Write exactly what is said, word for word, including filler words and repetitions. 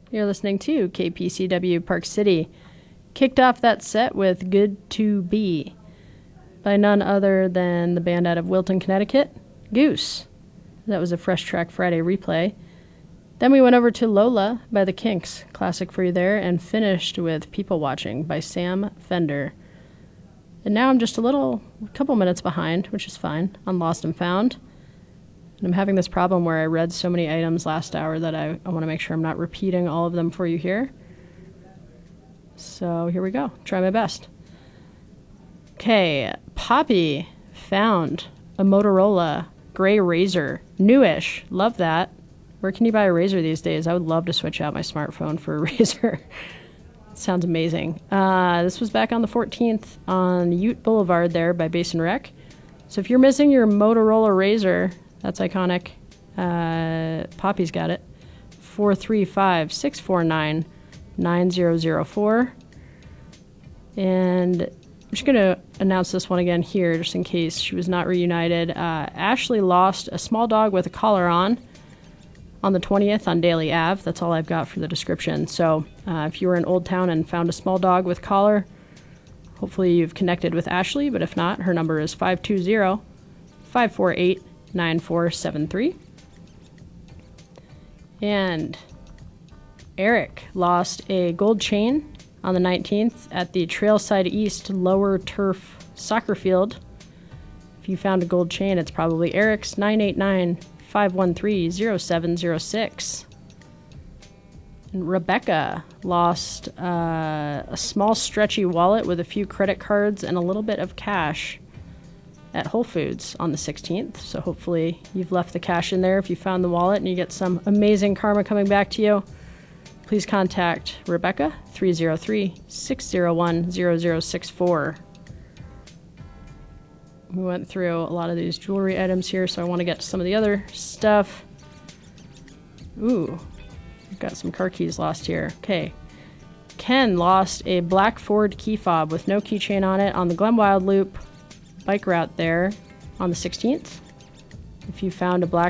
You're listening to K P C W Park City. Kicked off that set with Good to Be by none other than the band out of Wilton, Connecticut, Goose. That was a Fresh Track Friday replay. Then we went over to Lola by the Kinks, classic for you there, and finished with People Watching by Sam Fender. And now I'm just a little, a couple minutes behind, which is fine, on Lost and Found. And I'm having this problem where I read so many items last hour that I, I want to make sure I'm not repeating all of them for you here. So here we go. Try my best. Okay, Poppy found a Motorola Gray Razr. Newish. Love that. Where can you buy a Razr these days? I would love to switch out my smartphone for a Razr. Sounds amazing. Uh, this was back on the fourteenth on Ute Boulevard there by Basin Rec. So if you're missing your Motorola Razr, that's iconic. Uh, Poppy's got it. four three five, six four nine, nine zero zero four. And I'm just going to announce this one again here, just in case she was not reunited. Uh, Ashley lost a small dog with a collar on on the twentieth on Daily Ave. That's all I've got for the description. So uh, if you were in Old Town and found a small dog with collar, hopefully you've connected with Ashley. But if not, her number is five two zero, five four eight, nine four seven three. And Eric lost a gold chain on the nineteenth at the Trailside East Lower Turf Soccer Field. If you found a gold chain, it's probably Eric's. Nine eight nine, five one three, zero seven zero six. And Rebecca lost uh, a small stretchy wallet with a few credit cards and a little bit of cash at Whole Foods on the sixteenth. So hopefully you've left the cash in there if you found the wallet and you get some amazing karma coming back to you. Please contact Rebecca, three zero three, six zero one, zero zero six four. We went through a lot of these jewelry items here, so I want to get to some of the other stuff. Ooh, I've got some car keys lost here. Okay. Ken lost a black Ford key fob with no keychain on it on the Glen Wild Loop bike route there on the sixteenth. If you found a black